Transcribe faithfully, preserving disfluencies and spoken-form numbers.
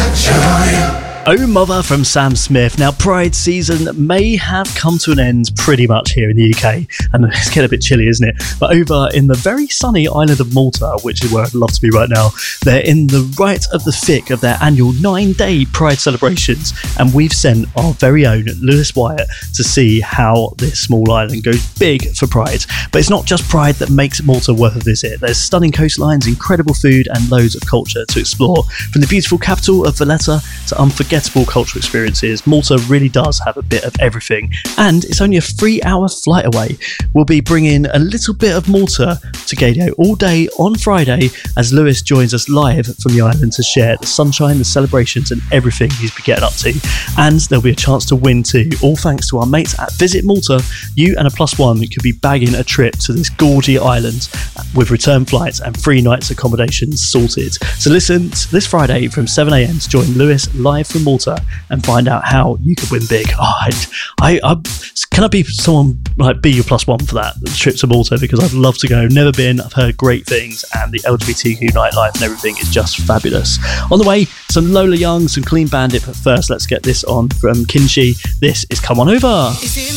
Oh Mother from Sam Smith. Now, Pride season may have come to an end pretty much here in the U K, and it's getting a bit chilly, isn't it? But over in the very sunny island of Malta, which is where I'd love to be right now, they're in the right of the thick of their annual nine-day Pride celebrations, and we've sent our very own Lewis Wyatt to see how this small island goes big for Pride. But it's not just Pride that makes Malta worth a visit. There's stunning coastlines, incredible food, and loads of culture to explore. From the beautiful capital of Valletta to unforgettable cultural experiences, Malta really does have a bit of everything, and it's only a three hour flight away. We'll be bringing a little bit of Malta to Gaydio all day on Friday as Lewis joins us live from the island to share the sunshine, the celebrations, and everything he's been getting up to. And there'll be a chance to win too, all thanks to our mates at Visit Malta. You and a plus one could be bagging a trip to this gorgy island with return flights and free nights accommodations sorted. So listen to this Friday from seven a.m. to join Lewis live from Malta and find out how you could win big. Oh, I, I, I, can I be someone like be your plus one for that trip to Malta, because I'd love to go. Never been. I've heard great things, and the L G B T Q nightlife and everything is just fabulous. On the way, some Lola Young, some Clean Bandit, but first let's get this on from Kinshi. This is Come On Over.